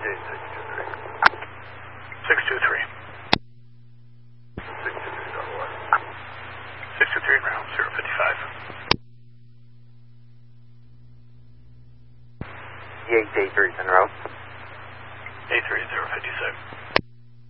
623. 623 ground 055. Yates 83 Monroe. 83056.